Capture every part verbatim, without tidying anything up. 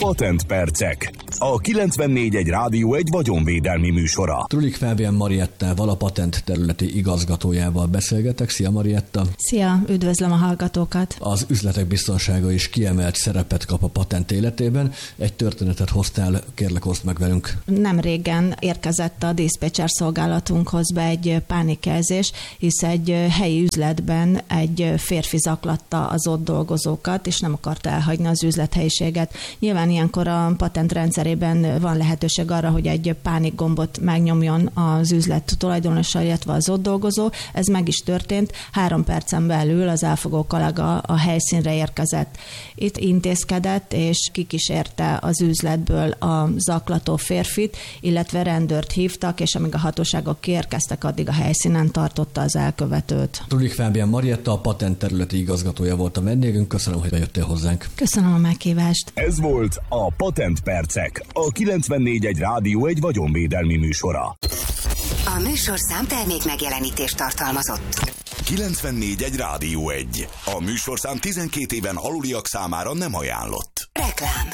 Patentpercek. A kilencvennégy egy Rádió egy vagyonvédelmi műsora. Trulik Fábián Mariettával, a Patent területi igazgatójával beszélgetek. Szia Marietta! Szia, üdvözlöm a hallgatókat! Az üzletek biztonsága is kiemelt szerepet kap a Patent életében. Egy történetet hoztál, kérlek oszd meg velünk. Nem régen érkezett a diszpécser szolgálatunkhoz be egy pánikjelzés, hisz egy helyi üzletben egy férfi zaklatta az ott dolgozókat, és nem akarta elhagyni az üzlethelyiséget. Nyilván ilyenkor a Patent rendszerében van lehetőség arra, hogy egy pánikgombot megnyomjon az üzlet tulajdonosa, illetve az ott dolgozó. Ez meg is történt. Három percen belül az elfogó kollega a helyszínre érkezett. Itt intézkedett, és kikísérte az üzletből a zaklató férfit, illetve rendőrt hívtak, és amíg a hatóságok kiérkeztek, addig a helyszínen tartotta az elkövetőt. Trulik Fábián Marietta, a Patent területi igazgatója volt a vendégünk. Köszönöm, hogy bejöttél hozzánk. Köszönöm a meghívást. Ez volt a Patentpercek, a kilencvennégy egy Rádió egy vagyonvédelmi műsora. A műsorszám termék megjelenítést tartalmazott. kilencvennégy egy Rádió egy. A műsorszám tizenkét éven aluliak számára nem ajánlott. Reklám.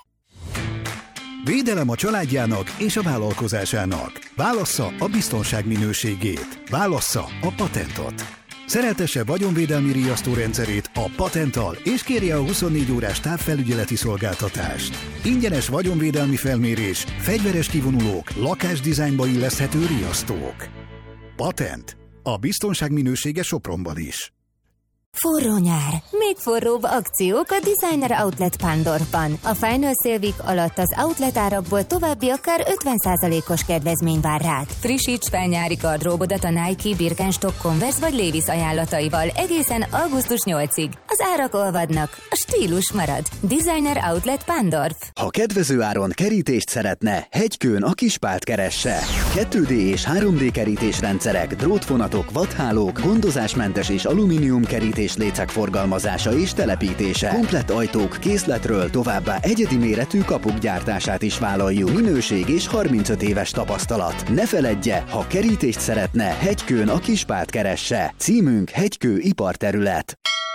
Védelem a családjának és a vállalkozásának. Válassza a biztonság minőségét. Válassza a Patentot. Szereltesse vagyonvédelmi riasztórendszerét a Patenttal, és kérje a huszonnégy órás távfelügyeleti szolgáltatást. Ingyenes vagyonvédelmi felmérés, fegyveres kivonulók, lakásdizájnba illeszthető riasztók. Patent. A biztonság minősége Sopronban is. Forró nyár. Még forróbb akciók a Designer Outlet Pándorfban. A Final Sale Week alatt az outlet árakból további akár ötven százalékos kedvezmény vár rád. Frissíts fel nyári gardróbodat a Nike, Birkenstock, Converse vagy Levi's ajánlataival egészen augusztus nyolcadikáig. Az árak olvadnak, a stílus marad. Designer Outlet Pándorf. Ha kedvező áron kerítést szeretne, Hegykőn a Kispált keresse. kettő dé és három dé kerítésrendszerek, drótvonatok, vadhálók, gondozásmentes és alumínium kerítés és lécek forgalmazása és telepítése. Komplett ajtók készletről, továbbá egyedi méretű kapuk gyártását is vállaljuk. Minőség és harmincöt éves tapasztalat. Ne feledje, ha kerítést szeretne, Hegykőn a Kispált keresse. Címünk Hegykő iparterület.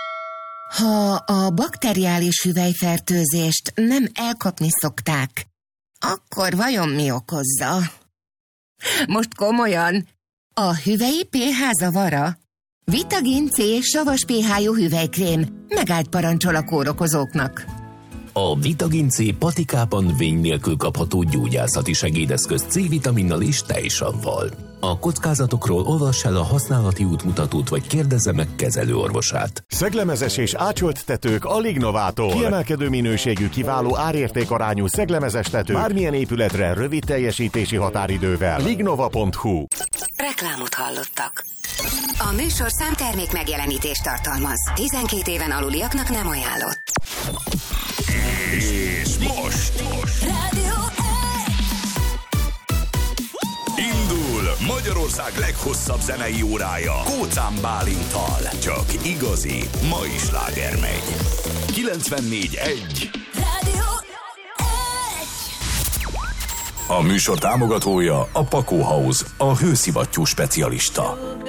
Ha a bakteriális hüvelyfertőzést nem elkapni szokták, akkor vajon mi okozza? Most komolyan, a hüvelyi pé há zavara? Vitagin C savas pé há-jú hüvelykrém megállt parancsol a kórokozóknak. A Vitagin C patikában vény nélkül kapható gyógyászati segédeszköz C-vitaminnal és tejsavval. A kockázatokról olvass el a használati útmutatót, vagy kérdezze meg kezelőorvosát. Szeglemezes és ácsolt tetők a Lignovától. Kiemelkedő minőségű, kiváló árértékarányú szeglemezes tető bármilyen épületre rövid teljesítési határidővel. lignova pont hu. Reklámot hallottak. A műsorszám termék megjelenítést tartalmaz. tizenkét éven aluliaknak nem ajánlott. És most, most. Rádió Indul Magyarország leghosszabb zenei órája Kócán Bálinttal. Csak igazi, mai sláger megy. kilencvennégy egy Rádió A műsor támogatója a Pakó House, a hőszivattyú specialista.